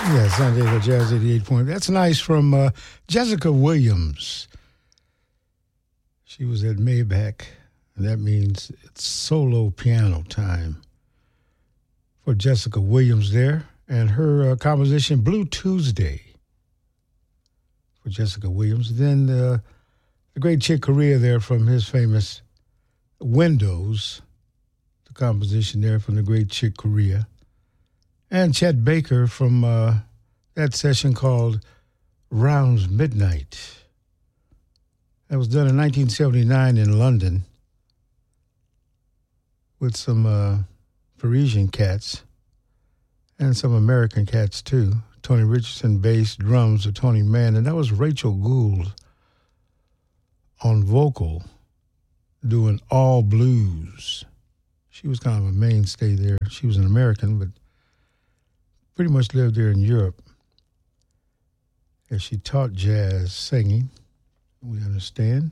Yeah, San Diego Jazz 88 point. That's nice from Jessica Williams. She was at Maybach, and that means it's solo piano time for Jessica Williams there. And her composition, Blue Tuesday, for Jessica Williams. Then the great Chick Corea there from his famous Windows, the composition there from the great Chick Corea. And Chet Baker from that session called Rounds Midnight. That was done in 1979 in London with some Parisian cats and some American cats too. Tony Richardson bass, drums with Tony Mann, and that was Rachel Gould on vocal doing all blues. She was kind of a mainstay there. She was an American, but pretty much lived there in Europe. And she taught jazz singing, we understand.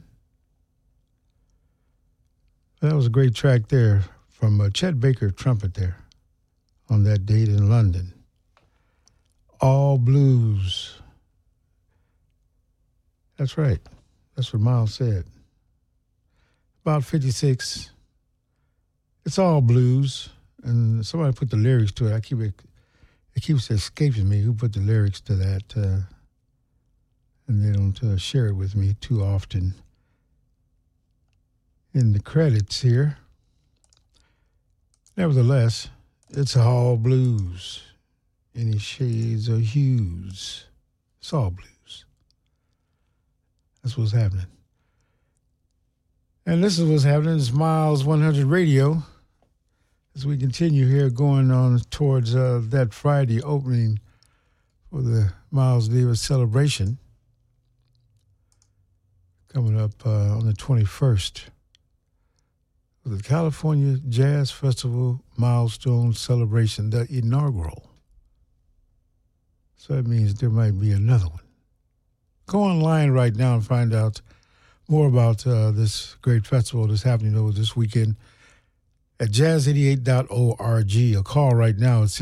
That was a great track there from Chet Baker trumpet there on that date in London. All blues. That's right. That's what Miles said. About 56. It's all blues. And somebody put the lyrics to it. It keeps escaping me who put the lyrics to that, and they don't share it with me too often. In the credits here, nevertheless, it's all blues. Any shades or hues, it's all blues. That's what's happening. And this is what's happening. It's Miles 100 Radio. As we continue here going on towards that Friday opening for the Miles Davis celebration coming up on the 21st. The California Jazz Festival Milestone Celebration, the inaugural. So that means there might be another one. Go online right now and find out more about this great festival that's happening over this weekend at jazz88.org. A call right now at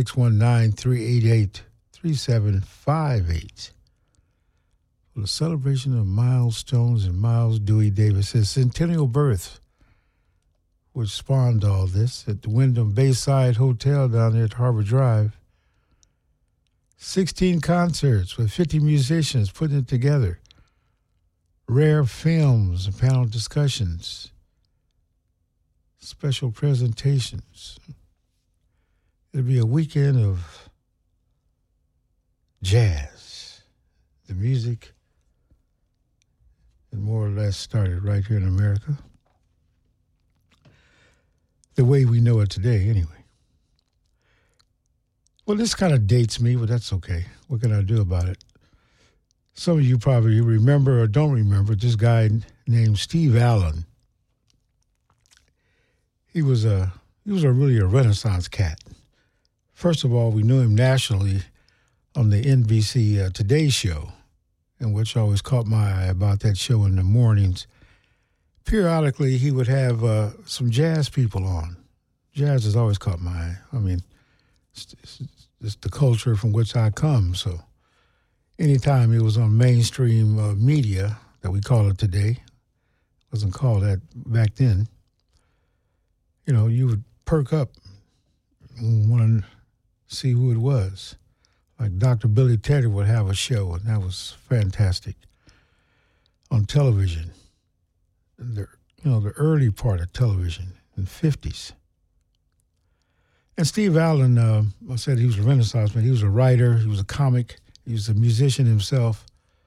619-388-3758 for the celebration of milestones and Miles Dewey Davis' centennial birth, which spawned all this at the Wyndham Bayside Hotel down there at Harbor Drive. 16 concerts with 50 musicians putting it together. Rare films and panel discussions. Special presentations. It'll be a weekend of jazz. The music that more or less started right here in America. The way we know it today, anyway. Well, this kind of dates me, but that's okay. What can I do about it? Some of you probably remember or don't remember this guy named Steve Allen. He was really a Renaissance cat. First of all, we knew him nationally on the NBC Today Show, and which always caught my eye about that show in the mornings. Periodically, he would have some jazz people on. Jazz has always caught my eye. I mean, it's the culture from which I come. So anytime it was on mainstream media, that we call it today, wasn't called that back then, you know, you would perk up and want to see who it was. Like Dr. Billy Tedder would have a show, and that was fantastic on television. The early part of television in the 50s. And Steve Allen, I said he was a Renaissance man. He was a writer. He was a comic. He was a musician himself.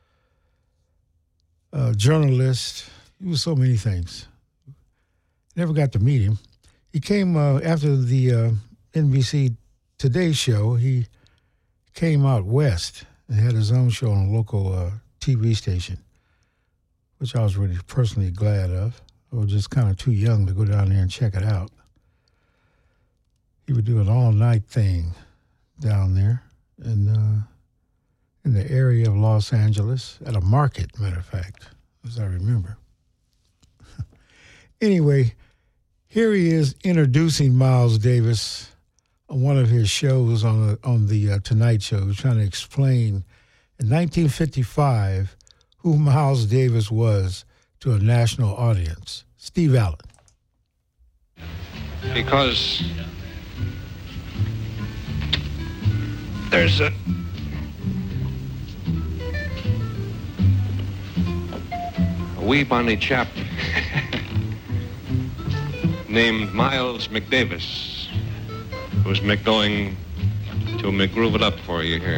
Journalist. He was so many things. Never got to meet him. He came after the NBC Today Show. He came out west and had his own show on a local TV station, which I was really personally glad of. I was just kind of too young to go down there and check it out. He would do an all-night thing down there in the area of Los Angeles, at a market, matter of fact, as I remember. Anyway, here he is introducing Miles Davis on one of his shows on the Tonight Show. He was trying to explain in 1955 who Miles Davis was to a national audience. Steve Allen. Because there's a wee bonny chap named Miles McDavis who's going to McGroove it up for you here.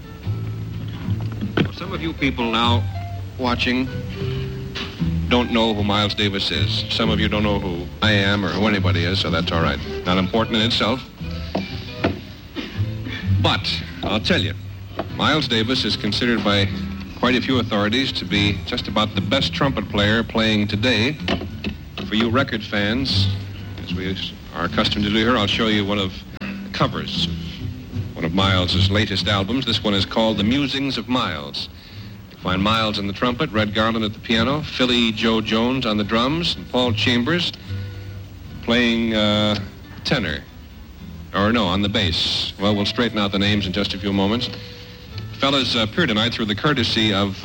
Some of you people now watching don't know who Miles Davis is. Some of you don't know who I am or who anybody is, so that's all right. Not important in itself. But I'll tell you, Miles Davis is considered by quite a few authorities to be just about the best trumpet player playing today. For you record fans, as we are accustomed to do here, I'll show you one of the covers, one of Miles's latest albums. This one is called The Musings of Miles. You find Miles on the trumpet, Red Garland at the piano, Philly Joe Jones on the drums, and Paul Chambers playing tenor. Or no, on the bass. Well, we'll straighten out the names in just a few moments. Fellas appear tonight through the courtesy of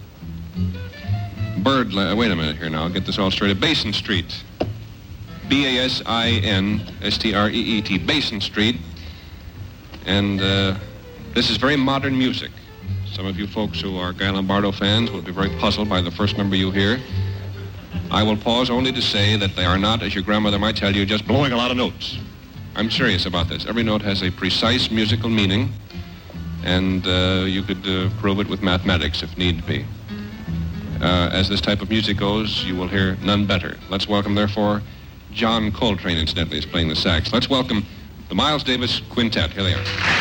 wait a minute here now, I'll get this all straight. Basin Street. B-A-S-I-N-S-T-R-E-E-T. Basin Street. And this is very modern music. Some of you folks who are Guy Lombardo fans will be very puzzled by the first number you hear. I will pause only to say that they are not, as your grandmother might tell you, just blowing a lot of notes. I'm serious about this. Every note has a precise musical meaning, and you could prove it with mathematics if need be. As this type of music goes, you will hear none better. Let's welcome, therefore, John Coltrane, incidentally, is playing the sax. Let's welcome the Miles Davis Quintet. Here they are.